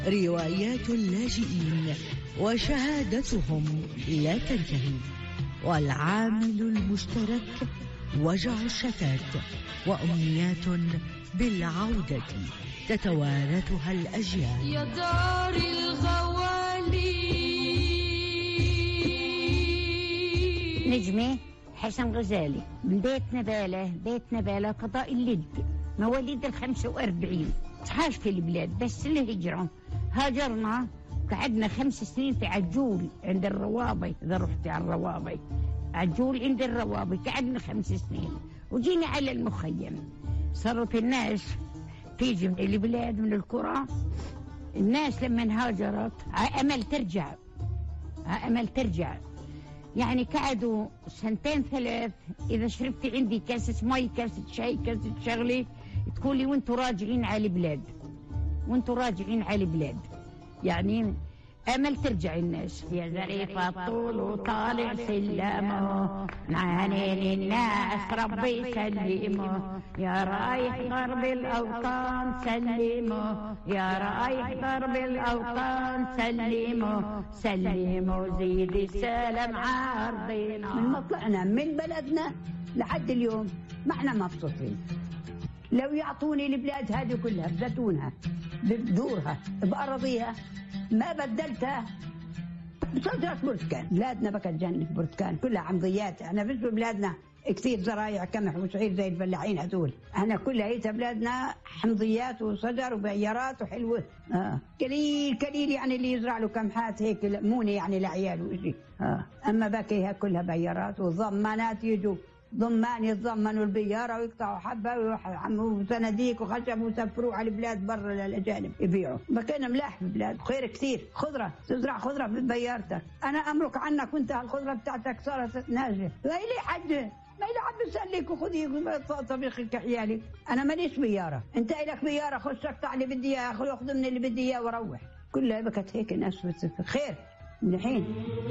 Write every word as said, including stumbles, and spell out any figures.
روايات اللاجئين وشهادتهم لا تنتهي، والعامل المشترك وجع الشتات وأمنيات بالعودة تتوارثها الأجيال. يا دار الغوالي. نجمة حسن غزالي، من بيت نبالة. بيت نبالة قضاء اللد، مواليد الخمسة وأربعين. تحاشت البلاد بس الهجرة، هاجرنا قعدنا خمس سنين في عجول عند الروابي. إذا رحت على الروابي، عجول عند الروابي قعدنا خمس سنين، وجينا على المخيم. صارت الناس تيجي من البلاد من القرى، الناس لما هاجرت أمل ترجع، أمل ترجع. يعني قعدوا سنتين ثلاث، إذا شربتي عندي كاسة مي كاسة شاي كاسة شغلة تقولي وانتوا راجعين على البلاد، وانتوا راجعين على البلاد. يعني أمل ترجع الناس. يا ظريفة الطول وطالع سلامه، نعاني للناس ربي سلمه، يا رايح ضرب الأوطان سلمه، يا رايح ضرب الأوطان سلمه، سلمه زيد السلام عارضينا. من مطلعنا من بلدنا لحد اليوم ما احنا مبسوطين. لو يعطوني البلاد هذه كلها بزيتونها ببذورها بأراضيها ما بدلتها بصدرة برتكان. بلادنا بقت جنة برتكان كلها عمضيات. احنا بس بلادنا كثير زرايع قمح وشعير زي الفلاحين هذول، احنا كلها هي بلادنا حمضيات وشجر وبيارات وحلوه. اه قليل قليل يعني اللي يزرع له قمحات هيك مونه يعني لعياله وشيء. اه اما باقيها كلها بيارات وضمانات، يجوا ضمان يتضمنوا البياره ويقطعوا حبه ويعملوا صناديق وخشب ويسفروه على البلاد برا للاجانب يبيعوا. بقينا ملاح في البلاد، خير كثير. خضره تزرع خضره ببيارتك. انا امرك عنك وانت الخضره بتاعتك صارت ناجحه. لي حد ما يلعب بسلك وخذي طبيخك عيالك. انا ماليش بياره، انت لك بياره خش اقطع اللي بدي اياه، خذ من اللي بدي اياه واروح. كلها بكت هيك ناس خير من الحين.